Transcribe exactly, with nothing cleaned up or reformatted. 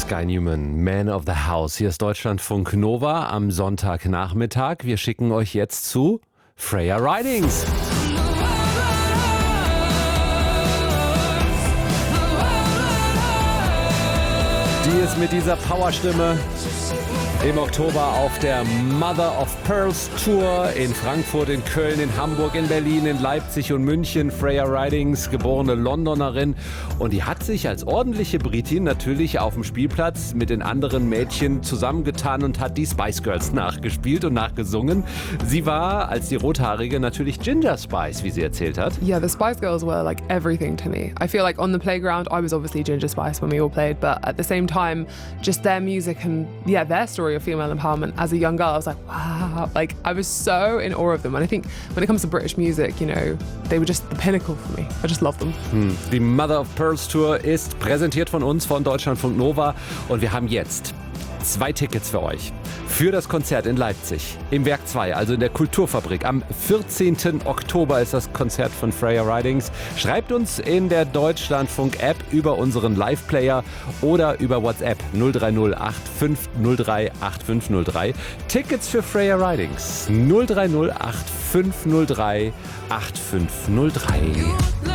Sky Newman, Man of the House. Hier ist Deutschlandfunk Nova am Sonntagnachmittag. Wir schicken euch jetzt zu Freya Ridings. Die ist mit dieser Powerstimme im Oktober auf der Mother of Pearls Tour in Frankfurt, in Köln, in Hamburg, in Berlin, in Leipzig und München. Freya Ridings, geborene Londonerin. Und die hat sich als ordentliche Britin natürlich auf dem Spielplatz mit den anderen Mädchen zusammengetan und hat die Spice Girls nachgespielt und nachgesungen. Sie war als die Rothaarige natürlich Ginger Spice, wie sie erzählt hat. Yeah, the Spice Girls were like everything to me. I feel like on the playground, I was obviously Ginger Spice when we all played, but at the same time, just their music and yeah, their story of female empowerment as a young girl, I was like, wow, like I was so in awe of them. And I think when it comes to British music, you know, they were just the pinnacle for me. I just love them. Hm. Die Mother of Pearls Tour ist präsentiert von uns, von Deutschlandfunk Nova. Und wir haben jetzt zwei Tickets für euch. Für das Konzert in Leipzig, im Werk zwei, also in der Kulturfabrik. Am vierzehnten Oktober ist das Konzert von Freya Ridings. Schreibt uns in der Deutschlandfunk-App über unseren Live-Player oder über WhatsApp null drei null acht fünf null drei acht fünf null drei. Tickets für Freya Ridings null drei null acht fünf null drei acht fünf null drei.